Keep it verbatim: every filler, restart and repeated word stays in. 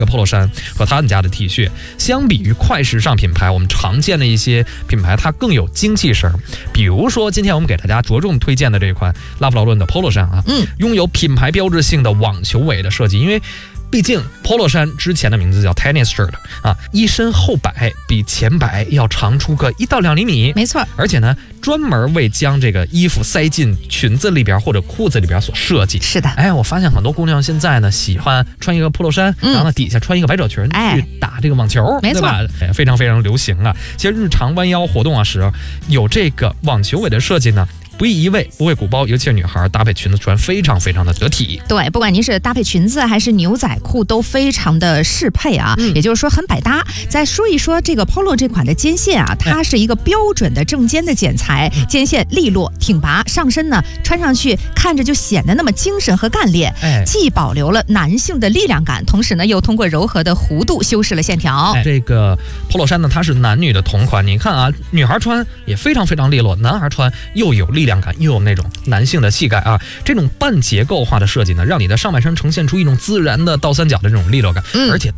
polo 衫和他们家的 T 恤，相比于快时尚品牌，我们常见的一些品牌，它更有精气神。比如说，今天我们给大家着重推荐的这款拉夫劳伦的 polo 衫啊， 嗯， 拥有品牌标志性的网球尾的设计，因为毕竟 polo 衫之前的名字叫 tennis shirt 啊，一身后摆比前摆要长出个一到两厘米， 没错， 而且呢，专门为将这个衣服塞进裙子里边或者裤子里边所设计。 是的， 哎，我发现很多姑娘现在呢喜欢穿一个 polo 衫， 嗯、 然后呢底下穿一个百褶裙、 哎、 去打这个网球， 没错， 对吧？哎，非常非常流行啊。其实日常弯腰活动啊时，有这个网球尾的设计呢，不易移位，不会鼓包，尤其是女孩搭配裙子穿非常非常的得体。 对，不管您是搭配裙子还是牛仔裤，都非常的适配啊、嗯，也就是说很百搭。再说一说这个 polo 这款的肩线啊，它是一个标准的正肩的剪裁，哎、肩线利落挺拔，上身呢穿上去看着就显得那么精神和干练，哎、既保留了男性的力量感，同时呢又通过柔和的弧度修饰了线条。 哎、这个 polo 衫呢，它是男女的同款，你看啊，女孩穿也非常非常利落，男孩穿又有力量感，又有那种男性的气概啊！这种半结构化的设计呢，让你的上半身呈现出一种自然的倒三角的这种利落感，嗯、而且